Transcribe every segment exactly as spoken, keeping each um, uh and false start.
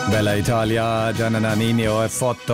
Bella Italia, Gianna Nino,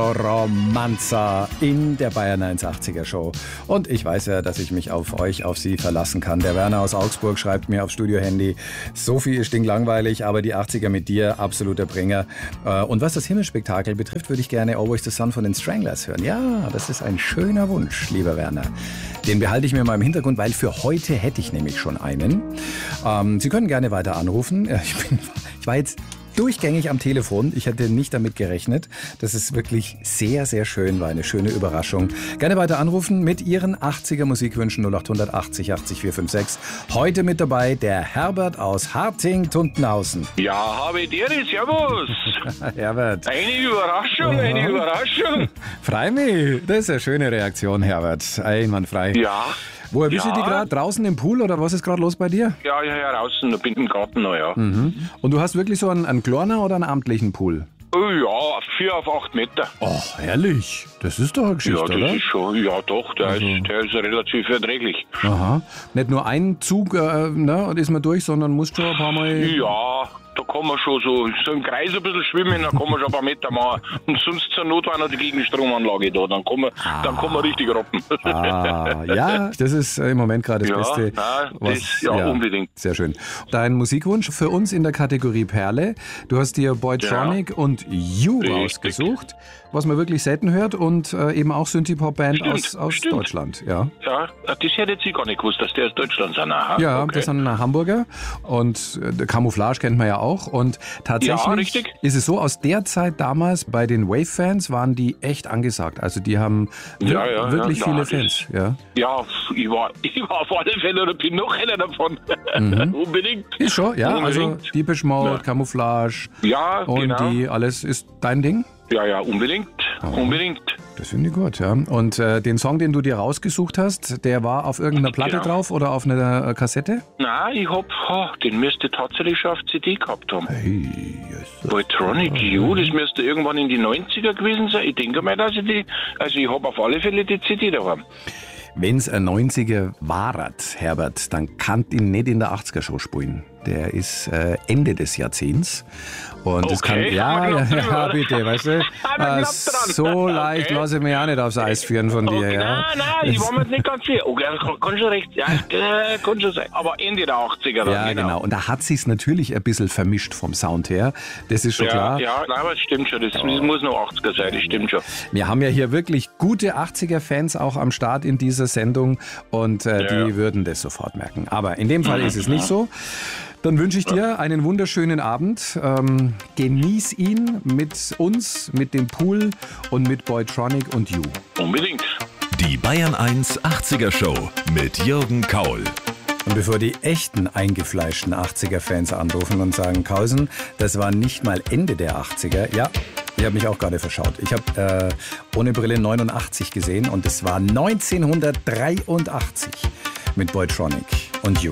Fotoromanza in der Bayern eins achtziger Show. Und ich weiß ja, dass ich mich auf euch, auf Sie verlassen kann. Der Werner aus Augsburg schreibt mir aufs Studio-Handy, Sophie ist stinklangweilig, aber die achtziger mit dir, absoluter Bringer. Und was das Himmelspektakel betrifft, würde ich gerne Always the Sun von den Stranglers hören. Ja, das ist ein schöner Wunsch, lieber Werner. Den behalte ich mir mal im Hintergrund, weil für heute hätte ich nämlich schon einen. Ähm, Sie können gerne weiter anrufen. Ich, bin, ich war jetzt durchgängig am Telefon. Ich hätte nicht damit gerechnet. Das ist wirklich sehr, sehr schön, war eine schöne Überraschung. Gerne weiter anrufen mit Ihren achtziger Musikwünschen null acht achtzig achtzig vier fünf sechs. Heute mit dabei der Herbert aus Harting-Tuntenhausen. Ja, habe dir servus. Herbert. Eine Überraschung, oh. eine Überraschung. Frei mich. Das ist eine schöne Reaktion, Herbert. Einwandfrei. Ja. Wo erwischst ja. du die gerade? Draußen im Pool oder was ist gerade los bei dir? Ja, ja, ja, draußen, da bin ich im Garten noch, ja. Mhm. Und du hast wirklich so einen, einen kleinen oder einen amtlichen Pool? Oh ja, vier auf acht Meter. Oh, herrlich. Das ist doch eine Geschichte, ja, das oder? Ist schon, ja, doch, der, also. ist, der ist relativ erträglich. Aha. Nicht nur ein Zug, äh, ne, und ist man durch, sondern musst schon ein paar Mal... Ja, da kann man schon so, so im Kreis ein bisschen schwimmen, da kann man schon ein paar Meter machen. Und sonst zur Not war noch die Gegenstromanlage da, dann kann man, ah. dann kann man richtig roppen. Ah, ja, das ist im Moment gerade das ja, Beste. Ja, was, das, ja, ja, unbedingt. Sehr schön. Dein Musikwunsch für uns in der Kategorie Perle. Du hast dir Boytronic ja. und You richtig. rausgesucht, was man wirklich selten hört und äh, eben auch Synthie-Pop-Band aus, aus Deutschland. Ja. ja, das hätte ich gar nicht gewusst, dass die aus Deutschland sind. Aha, ja, okay. das sind Hamburger und äh, Camouflage kennt man ja auch und tatsächlich ja, richtig. ist es so, aus der Zeit damals bei den Wave-Fans waren die echt angesagt. Also die haben ja, ja, wirklich ja, viele na, Fans. Ja, ja ich, war, ich war auf alle Fälle oder bin noch einer davon. Mhm. Unbedingt. Ist schon, ja, Unbedingt. also Depeche Mode, ja. Camouflage ja, und genau. die, alles ist dein Ding? Ja, ja, unbedingt, oh. unbedingt. Das finde ich gut, ja. Und äh, den Song, den du dir rausgesucht hast, der war auf irgendeiner Platte genau. drauf oder auf einer äh, Kassette? Nein, ich hab, oh, den müsste tatsächlich schon auf C D gehabt haben. Hey, yes. Boytronic You, das müsste irgendwann in die neunziger gewesen sein. Ich denke mal, dass ich die, also ich habe auf alle Fälle die C D daheim. Wenn's ein neunziger waret, Herbert, dann kann ihn nicht in der achtziger Show spielen. Der ist äh, Ende des Jahrzehnts. Und das okay, kann, ja, ja, ja, ja, bitte, weißt du, äh, so leicht okay. lasse ich mich auch nicht aufs Eis führen von dir, okay, ja. Nein, nein, ich war mir jetzt nicht ganz sicher. Okay, kann, kann schon recht, ja, kann schon sein. Aber Ende der achtziger dann, ja, genau. genau. Und da hat sich's natürlich ein bisschen vermischt vom Sound her. Das ist schon ja, klar. Ja, nein, aber das stimmt schon. Das, oh. das muss noch achtziger sein, das stimmt schon. Wir haben ja hier wirklich gute achtziger-Fans auch am Start in dieser Sendung und äh, ja. die würden das sofort merken. Aber in dem Fall mhm. ist es nicht so. Dann wünsche ich dir einen wunderschönen Abend. Ähm, genieß ihn mit uns, mit dem Pool und mit Boytronic und You. Unbedingt. Die Bayern eins achtziger Show mit Jürgen Kaul. Und bevor die echten eingefleischten achtziger-Fans anrufen und sagen, Kausen, das war nicht mal Ende der achtziger. Ja, ich habe mich auch gerade verschaut. Ich habe äh, ohne Brille neunundachtzig gesehen und es war neunzehnhundertdreiundachtzig mit Boytronic und You.